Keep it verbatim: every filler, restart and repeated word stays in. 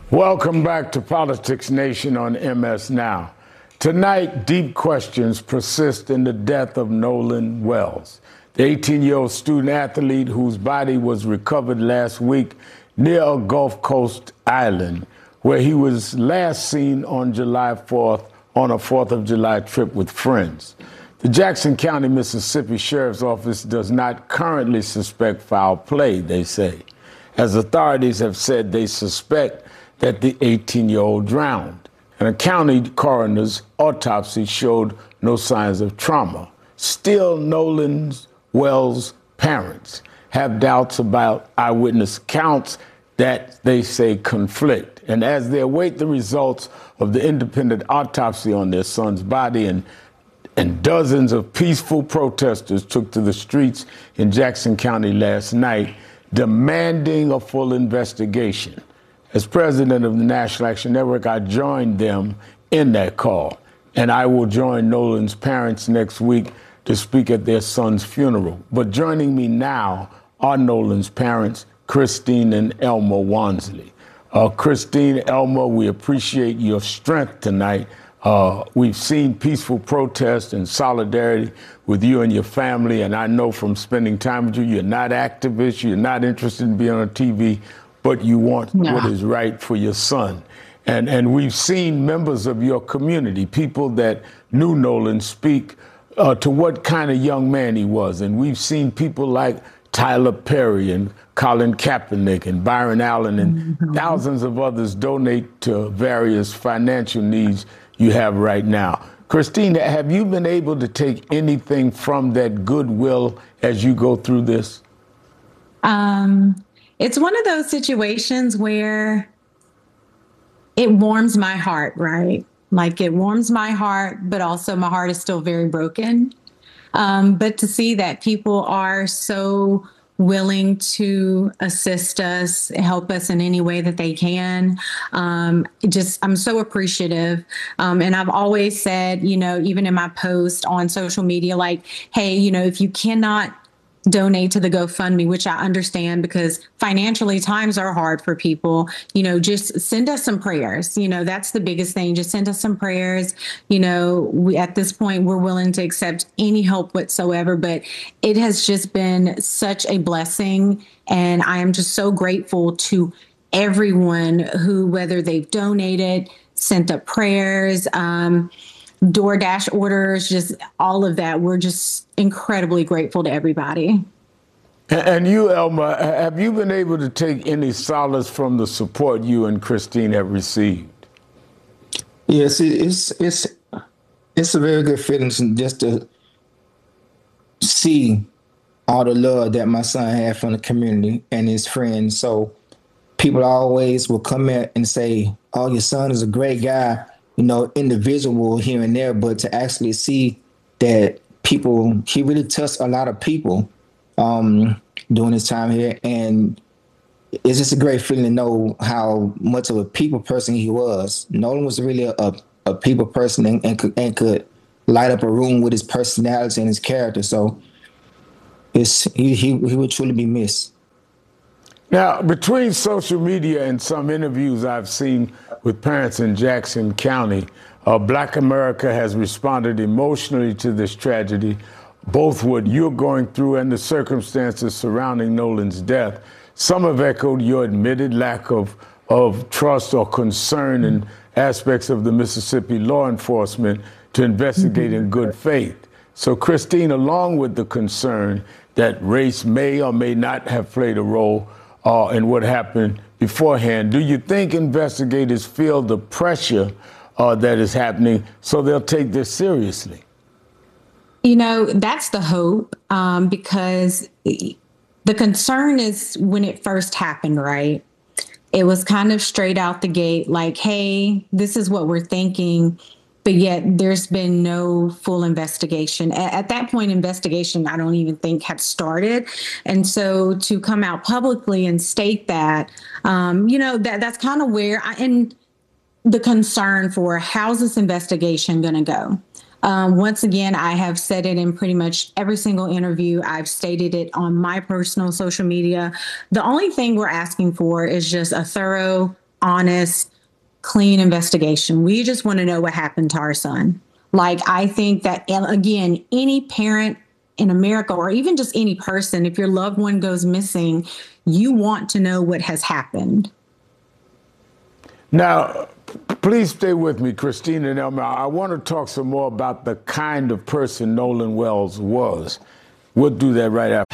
Welcome back to Politics Nation on M S Now. Tonight, deep questions persist in the death of Nolan Wells, the eighteen-year-old student athlete whose body was recovered last week near a Gulf Coast island, where he was last seen on July fourth on a fourth of July trip with friends. The Jackson County, Mississippi Sheriff's Office does not currently suspect foul play, they say, as authorities have said they suspect that the eighteen-year-old drowned. And a county coroner's autopsy showed no signs of trauma. Still, Nolan Wells' parents have doubts about eyewitness accounts that they say conflict. And as they await the results of the independent autopsy on their son's body, and and dozens of peaceful protesters took to the streets in Jackson County last night demanding a full investigation. As president of the National Action Network, I joined them in that call, and I will join Nolan's parents next week to speak at their son's funeral. But joining me now are Nolan's parents, Christine and Elma Wansley. Uh, Christine, Elma, we appreciate your strength tonight. Uh, we've seen peaceful protest and solidarity with you and your family, and I know from spending time with you, you're not activists, you're not interested in being on T V, but you want no. what is right for your son. And and we've seen members of your community, people that knew Nolan, speak uh, to what kind of young man he was. And we've seen people like Tyler Perry and Colin Kaepernick and Byron Allen and mm-hmm. thousands of others donate to various financial needs you have right now. Christina, have you been able to take anything from that goodwill as you go through this? Um. It's one of those situations where it warms my heart, right? Like it warms my heart, but also my heart is still very broken. Um, but to see that people are so willing to assist us, help us in any way that they can. Um, just, I'm so appreciative. Um, and I've always said, you know, even in my post on social media, like, hey, you know, if you cannot donate to the GoFundMe, which I understand because financially times are hard for people, you know, just send us some prayers. You know, that's the biggest thing. Just send us some prayers. You know, we, at this point, we're willing to accept any help whatsoever, but it has just been such a blessing. And I am just so grateful to everyone who, whether they've donated, sent up prayers, um, DoorDash orders, just all of that. We're just incredibly grateful to everybody. And you, Elma, have you been able to take any solace from the support you and Christine have received? Yes, it's it's it's a very good feeling just to see all the love that my son had from the community and his friends. So people always will come in and say, "Oh, your son is a great guy." You know, individual here and there, but to actually see that people, he really touched a lot of people um, during his time here. And it's just a great feeling to know how much of a people person he was. Nolan was really a, a, a people person and, and, could, and could light up a room with his personality and his character. So it's he, he, he would truly be missed. Now, between social media and some interviews I've seen with parents in Jackson County, uh, Black America has responded emotionally to this tragedy, both what you're going through and the circumstances surrounding Nolan's death. Some have echoed your admitted lack of, of trust or concern in aspects of the Mississippi law enforcement to investigate in good faith. So, Christine, along with the concern that race may or may not have played a role Uh, and what happened beforehand, do you think investigators feel the pressure uh, that is happening so they'll take this seriously? You know, that's the hope, um, because the concern is when it first happened, right? It was kind of straight out the gate, like, hey, this is what we're thinking. But yet there's been no full investigation. At, at that point, investigation, I don't even think had started. And so to come out publicly and state that, um, you know, that that's kind of where I, and the concern for how's this investigation going to go? Um, once again, I have said it in pretty much every single interview. I've stated it on my personal social media. The only thing we're asking for is just a thorough honest, clean investigation. We just want to know what happened to our son. Like, I think that, again, any parent in America, or even just any person, if your loved one goes missing, you want to know what has happened. Now, please stay with me, Christina and Elmer. I want to talk some more about the kind of person Nolan Wells was. We'll do that right after.